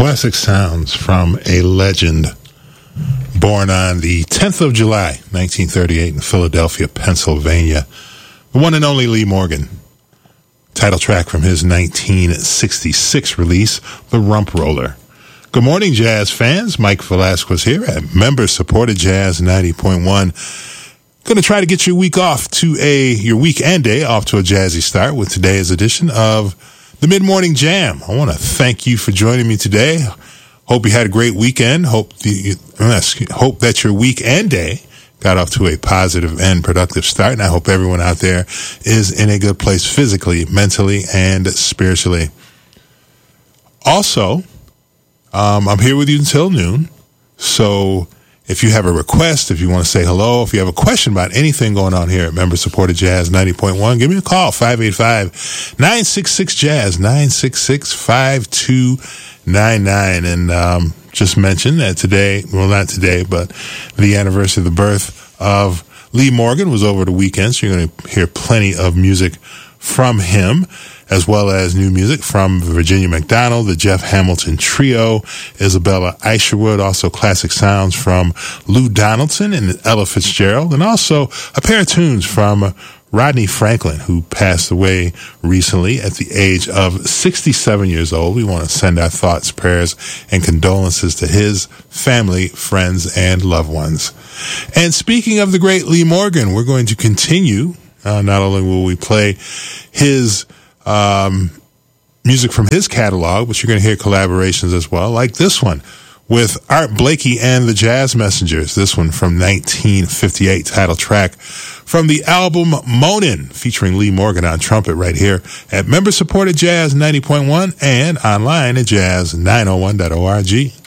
Classic sounds from a legend born on the 10th of July, 1938 in Philadelphia, Pennsylvania. The one and only Lee Morgan. Title track from his 1966 release, The Rump Roller. Good morning, jazz fans. Mike Velasquez here at member-supported Jazz 90.1. Going to try to get your week off to your weekend day off to a jazzy start with today's edition of the Mid-Morning Jam. I want to thank you for joining me today. Hope you had a great weekend. Hope that your weekend day got off to a positive and productive start. And I hope everyone out there is in a good place physically, mentally, and spiritually. Also, I'm here with you until noon. So if you have a request, if you want to say hello, if you have a question about anything going on here at member-supported Jazz 90.1, give me a call, 585-966-JAZZ, 966-5299. And just mention that today, well, not today, but the anniversary of the birth of Lee Morgan was over the weekend, so you're going to hear plenty of music from him, as well as new music from Virginia McDonald, the Jeff Hamilton Trio, Isabella Isherwood, also classic sounds from Lou Donaldson and Ella Fitzgerald, and also a pair of tunes from Rodney Franklin, who passed away recently at the age of 67 years old. We want to send our thoughts, prayers, and condolences to his family, friends, and loved ones. And speaking of the great Lee Morgan, we're going to continue. Not only will we play his music from his catalog, but you're going to hear collaborations as well, like this one with Art Blakey and the Jazz Messengers. This one from 1958, title track from the album Moanin', featuring Lee Morgan on trumpet right here at member-supported Jazz 90.1 and online at jazz901.org.